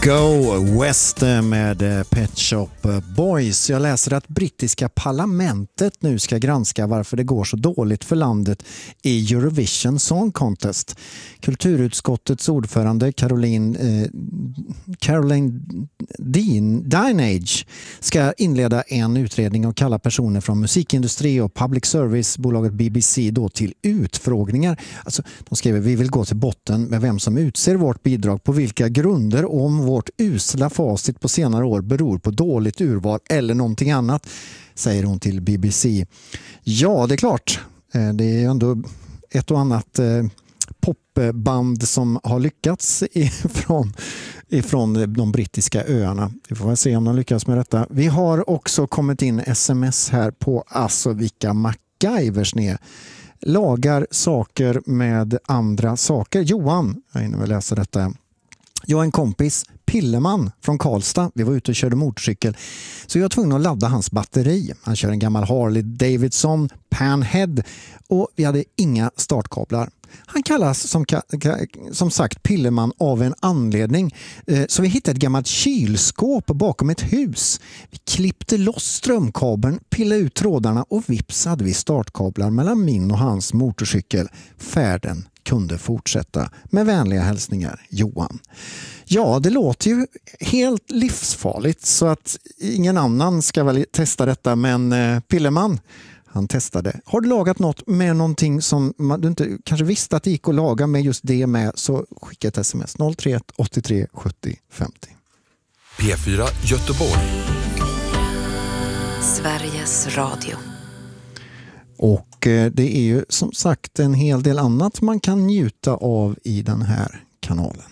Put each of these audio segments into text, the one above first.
Go West med Pet Shop Boys. Jag läser att brittiska parlamentet nu ska granska varför det går så dåligt för landet i Eurovision Song Contest. Kulturutskottets ordförande Caroline Dinenage ska inleda en utredning och kalla personer från musikindustri och public service-bolaget BBC då till utfrågningar. Alltså, de skriver vi vill gå till botten med vem som utser vårt bidrag, på vilka grunder, och om vårt usla facit på senare år beror på dåligt urval eller någonting annat, säger hon till BBC. Ja, det är klart. Det är ändå ett och annat popband som har lyckats ifrån de brittiska öarna. Vi får se om de lyckas med detta. Vi har också kommit in sms här på alltså vilka MacGyvers ni är. Lagar saker med andra saker. Johan, jag hinner väl läsa detta. Jag är en kompis, Pilleman från Karlstad. Vi var ute och körde motorcykel, så jag var tvungen att ladda hans batteri. Han kör en gammal Harley Davidson Panhead och vi hade inga startkablar. Han kallas som sagt Pilleman av en anledning. Så vi hittade ett gammalt kylskåp bakom ett hus. Vi klippte loss strömkabeln, pillade ut trådarna och vips hade vi startkablar mellan min och hans motorcykel. Färden kunde fortsätta. Med vänliga hälsningar, Johan. Ja, det låter ju helt livsfarligt, så att ingen annan ska väl testa detta, men Pilleman, han testade. Har du lagat något med någonting som du inte kanske visste att det gick att laga med just det med, så skicka ett sms 031 83 70 50. P4 Göteborg. Sveriges Radio. Och det är ju som sagt en hel del annat man kan njuta av i den här kanalen.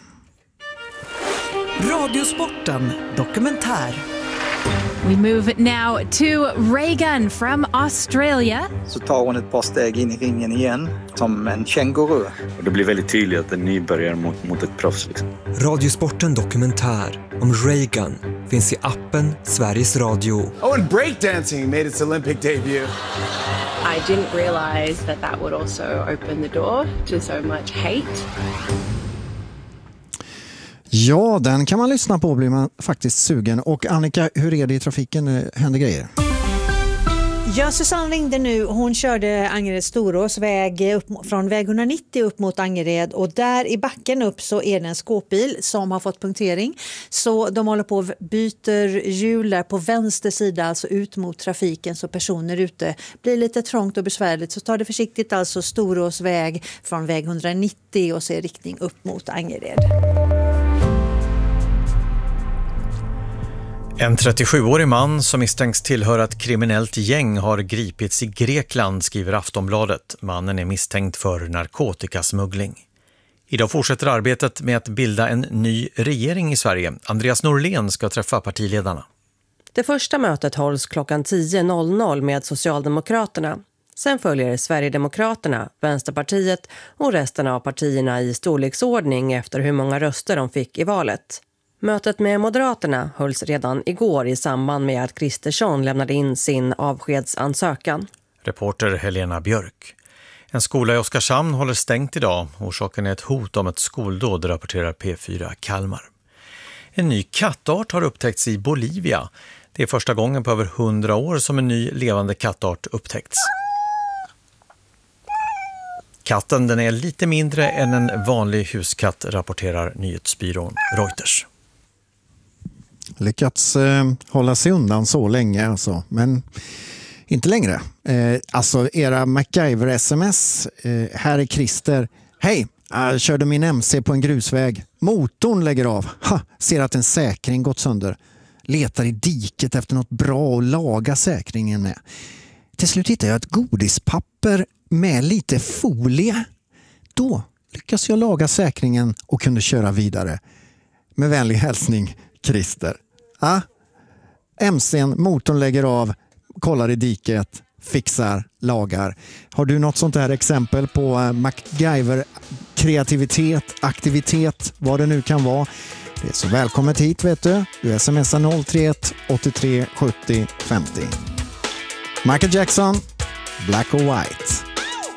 Radiosporten dokumentär. We move now to Reagan from Australia. Så tar hon ett par steg in i ringen igen, som en känguru. Och det blir väldigt tydligt att en nybörjare mot ett proffs. Liksom. Radiosporten dokumentär om Reagan finns i appen Sveriges Radio. Oh, and breakdancing made its Olympic debut. I didn't realize that would also open the door to so much hate. Ja, den kan man lyssna på, blir man faktiskt sugen. Och Annika, hur är det i trafiken? Händer grejer? Ja, Susanne ringde nu. Hon körde Angered-Storås väg från väg 190 upp mot Angered, och där i backen upp så är det en skåpbil som har fått punktering. Så de håller på och byter hjul där på vänster sida, alltså ut mot trafiken, så personer ute blir lite trångt och besvärligt. Så tar det försiktigt, alltså Storås väg från väg 190 och ser riktning upp mot Angered. En 37-årig man som misstänks tillhöra ett kriminellt gäng har gripits i Grekland, skriver Aftonbladet. Mannen är misstänkt för narkotikasmuggling. Idag fortsätter arbetet med att bilda en ny regering i Sverige. Andreas Norlén ska träffa partiledarna. Det första mötet hålls klockan 10.00 med Socialdemokraterna. Sen följer Sverigedemokraterna, Vänsterpartiet och resten av partierna i storleksordning efter hur många röster de fick i valet. Mötet med Moderaterna hölls redan igår i samband med att Kristersson lämnade in sin avskedsansökan. Reporter Helena Björk. En skola i Oskarshamn håller stängt idag. Orsaken är ett hot om ett skoldåd, rapporterar P4 Kalmar. En ny kattart har upptäckts i Bolivia. Det är första gången på över 100 år som en ny levande kattart upptäckts. Katten, den är lite mindre än en vanlig huskatt, rapporterar nyhetsbyrån Reuters. Lyckats hålla sig undan så länge alltså, men inte längre. Alltså era MacGyver-sms. Här är Christer. Hej, jag körde min MC på en grusväg. Motorn lägger av. Ser att en säkring gått sönder. Letar i diket efter något bra att laga säkringen med. Till slut hittar jag ett godispapper med lite folie. Då lyckas jag laga säkringen och kunde köra vidare. Med vänlig hälsning, Christer. MC:n, motorn lägger av, kollar i diket, fixar, lagar. Har du något sånt här exempel på MacGyver kreativitet, aktivitet, vad det nu kan vara? Det är så välkommet hit, vet du. Du smsar 031 83 70 50. Michael Jackson, Black or White.